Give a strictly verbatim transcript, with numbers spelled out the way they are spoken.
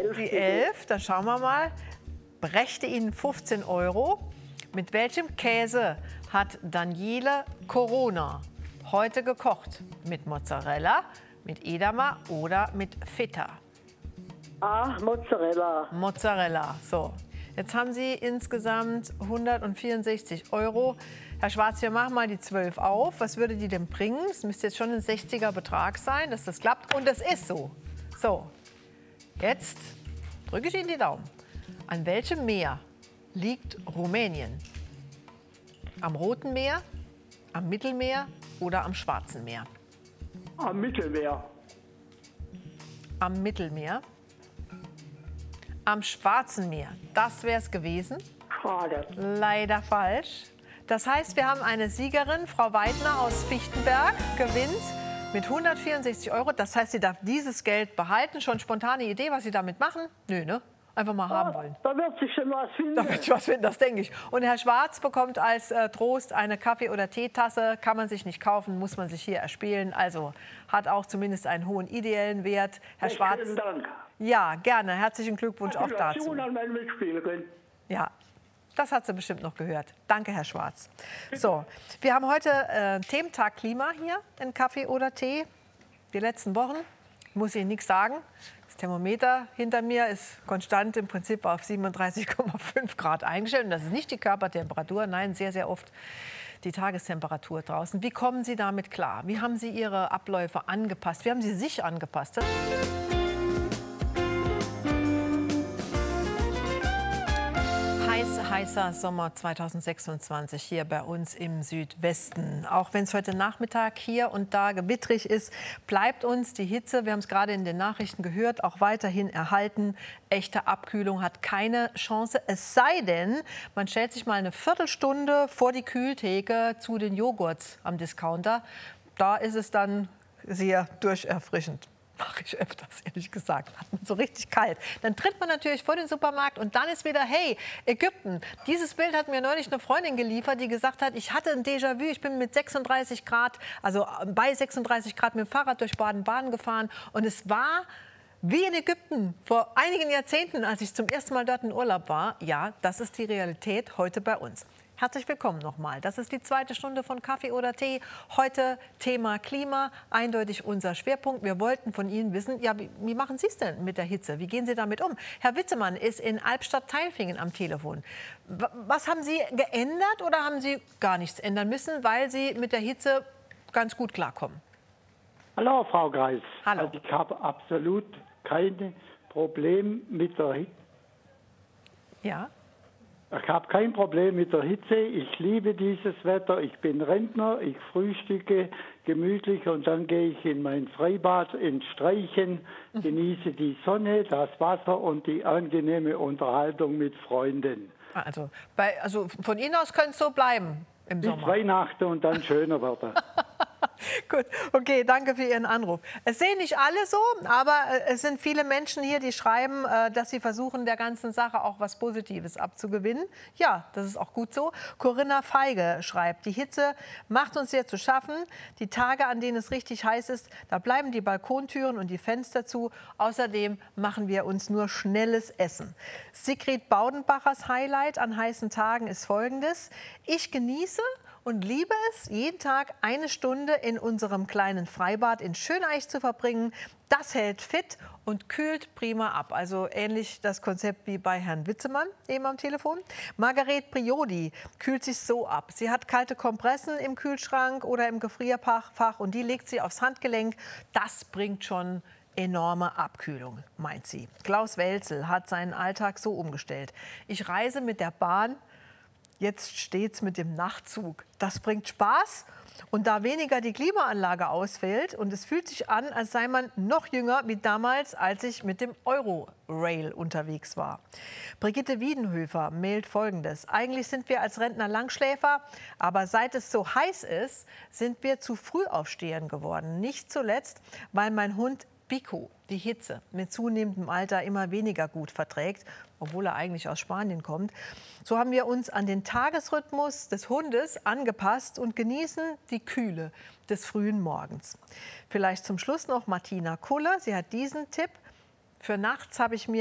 elf. Die elf, dann schauen wir mal. Brächte Ihnen fünfzehn Euro. Mit welchem Käse hat Daniele Corona heute gekocht? Mit Mozzarella, mit Edamer oder mit Feta? Ah, Mozzarella. Mozzarella, so. Jetzt haben Sie insgesamt hundertvierundsechzig Euro. Herr Schwarz, wir machen mal die zwölf auf. Was würde die denn bringen? Es müsste jetzt schon ein sechziger Betrag sein, dass das klappt. Und das ist so. So, jetzt drücke ich Ihnen die Daumen. An welchem Meer liegt Rumänien? Am Roten Meer, am Mittelmeer oder am Schwarzen Meer? Am Mittelmeer. Am Mittelmeer. Am Schwarzen Meer. Das wäre es gewesen. Schade. Leider falsch. Das heißt, wir haben eine Siegerin, Frau Weidner aus Fichtenberg, gewinnt mit hundertvierundsechzig Euro. Das heißt, sie darf dieses Geld behalten. Schon spontane Idee, was Sie damit machen? Nö, ne? Einfach mal haben wollen. Da wird sich schon was finden. Da wird sich was finden, das denke ich. Und Herr Schwarz bekommt als äh, Trost eine Kaffee- oder Teetasse. Kann man sich nicht kaufen, muss man sich hier erspielen. Also hat auch zumindest einen hohen ideellen Wert. Herr Recht Schwarz. vielen Dank. Ja, gerne. Herzlichen Glückwunsch auch dazu. Gratulation an meine Mitspielerin. Ja, das hat sie bestimmt noch gehört. Danke, Herr Schwarz. So, wir haben heute äh, Thementag Klima hier in Kaffee oder Tee. Die letzten Wochen, muss ich Ihnen nichts sagen. Das Thermometer hinter mir ist konstant im Prinzip auf siebenunddreißig Komma fünf Grad eingestellt. Und das ist nicht die Körpertemperatur, nein, sehr, sehr oft die Tagestemperatur draußen. Wie kommen Sie damit klar? Wie haben Sie Ihre Abläufe angepasst? Wie haben Sie sich angepasst? Heiß, heißer Sommer zweitausendsechsundzwanzig hier bei uns im Südwesten. Auch wenn es heute Nachmittag hier und da gewittrig ist, bleibt uns die Hitze, wir haben es gerade in den Nachrichten gehört, auch weiterhin erhalten. Echte Abkühlung hat keine Chance, es sei denn, man stellt sich mal eine Viertelstunde vor die Kühltheke zu den Joghurts am Discounter. Da ist es dann sehr durcherfrischend. Mache ich öfters, ehrlich gesagt. Hat man so richtig kalt. Dann tritt man natürlich vor den Supermarkt und dann ist wieder, hey, Ägypten. Dieses Bild hat mir neulich eine Freundin geliefert, die gesagt hat, ich hatte ein Déjà-vu, ich bin mit sechsunddreißig Grad, also bei sechsunddreißig Grad mit dem Fahrrad durch Baden-Baden gefahren und es war wie in Ägypten vor einigen Jahrzehnten, als ich zum ersten Mal dort in Urlaub war. Ja, das ist die Realität heute bei uns. Herzlich willkommen nochmal. Das ist die zweite Stunde von Kaffee oder Tee. Heute Thema Klima, eindeutig unser Schwerpunkt. Wir wollten von Ihnen wissen, ja, wie, wie machen Sie es denn mit der Hitze? Wie gehen Sie damit um? Herr Witzemann ist in Albstadt-Tailfingen am Telefon. Was haben Sie geändert oder haben Sie gar nichts ändern müssen, weil Sie mit der Hitze ganz gut klarkommen? Hallo, Frau Greis. Hallo. Also ich habe absolut kein Problem mit der Hitze. Ja. Ich habe kein Problem mit der Hitze. Ich liebe dieses Wetter. Ich bin Rentner. Ich frühstücke gemütlich und dann gehe ich in mein Freibad ins Streichen, genieße die Sonne, das Wasser und die angenehme Unterhaltung mit Freunden. Also, bei, also von Ihnen aus könnte es so bleiben im Bis Sommer. Weihnachten und dann schöner Wetter. Gut, okay, danke für Ihren Anruf. Es sehen nicht alle so, aber es sind viele Menschen hier, die schreiben, dass sie versuchen, der ganzen Sache auch was Positives abzugewinnen. Ja, das ist auch gut so. Corinna Feige schreibt, die Hitze macht uns sehr zu schaffen. Die Tage, an denen es richtig heiß ist, da bleiben die Balkontüren und die Fenster zu. Außerdem machen wir uns nur schnelles Essen. Sigrid Baudenbachers Highlight an heißen Tagen ist folgendes. Ich genieße und liebe es, jeden Tag eine Stunde in unserem kleinen Freibad in Schöneich zu verbringen. Das hält fit und kühlt prima ab. Also ähnlich das Konzept wie bei Herrn Witzemann eben am Telefon. Margaret Priodi kühlt sich so ab. Sie hat kalte Kompressen im Kühlschrank oder im Gefrierfach und die legt sie aufs Handgelenk. Das bringt schon enorme Abkühlung, meint sie. Klaus Welzel hat seinen Alltag so umgestellt. Ich reise mit der Bahn. Jetzt steht's mit dem Nachtzug. Das bringt Spaß. Und da weniger die Klimaanlage ausfällt und es fühlt sich an, als sei man noch jünger wie damals, als ich mit dem Euro-Rail unterwegs war. Brigitte Wiedenhöfer mailt Folgendes. Eigentlich sind wir als Rentner Langschläfer, aber seit es so heiß ist, sind wir zu Frühaufstehern geworden. Nicht zuletzt, weil mein Hund Pico die Hitze mit zunehmendem Alter immer weniger gut verträgt, obwohl er eigentlich aus Spanien kommt. So haben wir uns an den Tagesrhythmus des Hundes angepasst und genießen die Kühle des frühen Morgens. Vielleicht zum Schluss noch Martina Kuller. Sie hat diesen Tipp. Für nachts habe ich mir